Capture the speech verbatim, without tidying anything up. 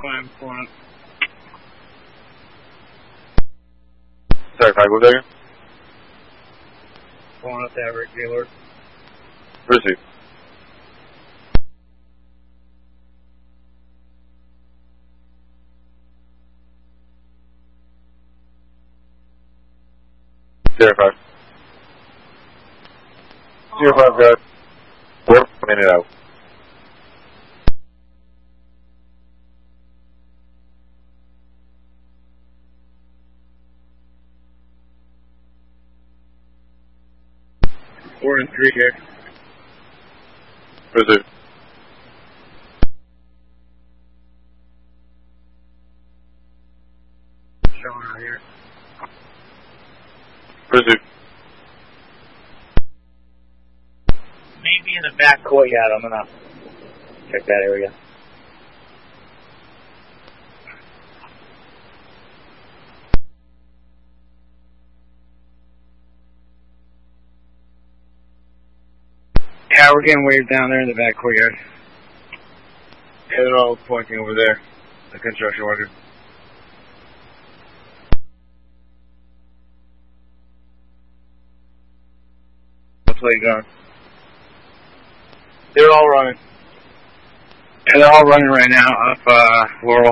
five, four up. Sorry, five, go there. Four up to Everett, Gaylord. Receive. Zero five. Zero five, got four minute out. Four and three here. Receive. Showing out here. Receive. Maybe in the back courtyard. I'm gonna check that area. Yeah, we're getting waved down there in the back courtyard. Yeah, they're all pointing over there. The construction workers. What's laying down? They're all running. Yeah, they're all running right now up uh, Laurel.